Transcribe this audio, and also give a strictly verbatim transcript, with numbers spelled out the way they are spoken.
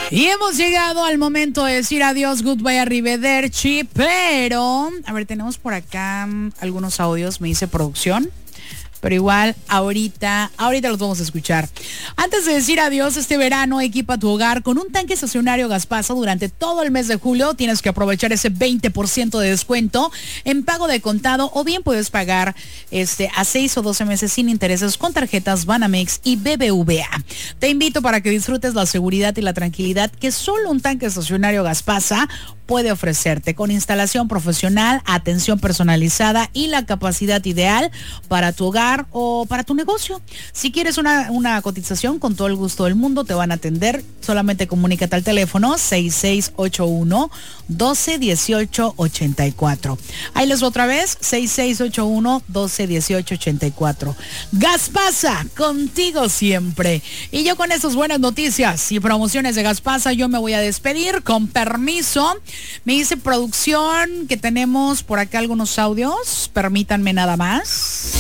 Y hemos llegado al momento de decir adiós, goodbye, arrivederci, pero, a ver, tenemos por acá algunos audios, me dice producción. Pero igual, ahorita, ahorita los vamos a escuchar. Antes de decir adiós, este verano equipa tu hogar con un tanque estacionario Gaspasa durante todo el mes de julio. Tienes que aprovechar ese veinte por ciento de descuento en pago de contado, o bien puedes pagar este a seis o doce meses sin intereses con tarjetas Banamex y B B V A. Te invito para que disfrutes la seguridad y la tranquilidad que solo un tanque estacionario Gaspasa puede ofrecerte, con instalación profesional, atención personalizada y la capacidad ideal para tu hogar o para tu negocio. Si quieres una, una cotización, con todo el gusto del mundo te van a atender. Solamente comunícate al teléfono seis seis ocho uno, doce dieciocho ochenta y cuatro. Ahí les voy otra vez, seis seis ocho uno, doce dieciocho ochenta y cuatro. Gaspasa, contigo siempre. Y yo con esas buenas noticias y promociones de Gaspasa, yo me voy a despedir, con permiso. Me dice producción que tenemos por acá algunos audios, permítanme nada más.